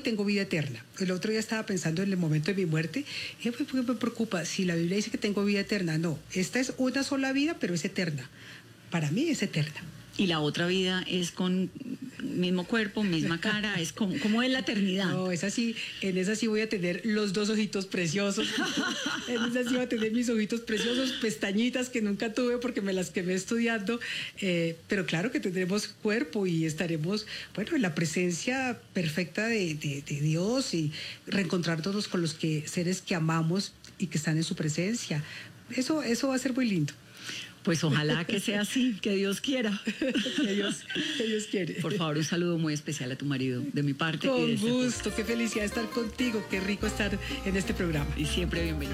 tengo vida eterna. El otro día estaba pensando en el momento de mi muerte, y ¿por qué me preocupa? Si la Biblia dice que tengo vida eterna, no, esta es una sola vida, pero es eterna. Para mí es eterna. Y la otra vida es con mismo cuerpo, misma cara, es como es la eternidad. No, es así, en esa sí voy a tener los dos ojitos preciosos, en esa sí voy a tener mis ojitos preciosos, pestañitas que nunca tuve porque me las quemé estudiando, pero claro que tendremos cuerpo y estaremos, bueno, en la presencia perfecta de Dios y reencontrarnos con los seres que amamos y que están en su presencia. Eso va a ser muy lindo. Pues ojalá que sea así, que Dios quiera. Que Dios quiere. Por favor, un saludo muy especial a tu marido, de mi parte. Con gusto, qué felicidad estar contigo, qué rico estar en este programa. Y siempre bienvenido.